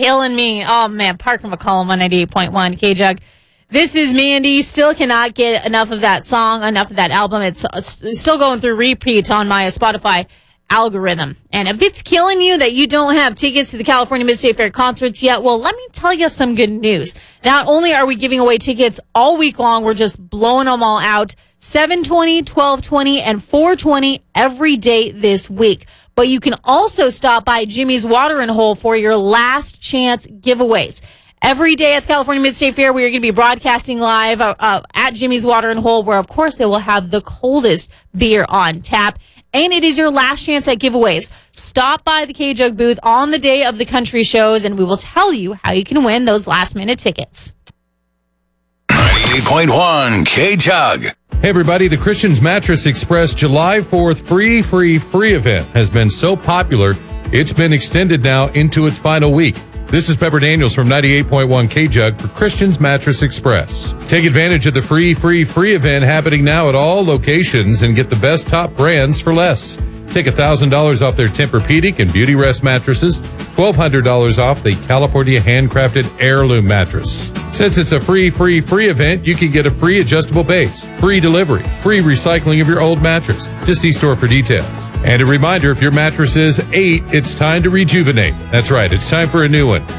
killing me. Oh, man. Parker McCollum on 98.1 K-Jug. This is Mandy. Still cannot get enough of that song, enough of that album. It's still going through repeat on my Spotify algorithm. And if it's killing you that you don't have tickets to the California Mid-State Fair concerts yet, well, let me tell you some good news. Not only are we giving away tickets all week long, we're just blowing them all out. 7:20, 12:20, and 4:20 every day this week. But you can also stop by Jimmy's Watering Hole for your last chance giveaways. Every day at the California Mid-State Fair, we are going to be broadcasting live at Jimmy's Watering Hole, where, of course, they will have the coldest beer on tap. And it is your last chance at giveaways. Stop by the K-Jug booth on the day of the country shows, and we will tell you how you can win those last-minute tickets. 98.1 K-Jug. Hey, everybody. The Christian's Mattress Express July 4th free event has been so popular, it's been extended now into its final week. This is Pepper Daniels from 98.1 K-Jug for Christian's Mattress Express. Take advantage of the free event happening now at all locations and get the best top brands for less. Take $1,000 off their Tempur-Pedic and Beauty Rest mattresses, $1,200 off the California handcrafted Heirloom mattress. Since it's a free event, you can get a free adjustable base, free delivery, free recycling of your old mattress. Just see store for details. And a reminder, if your mattress is 8, it's time to rejuvenate. That's right, it's time for a new one.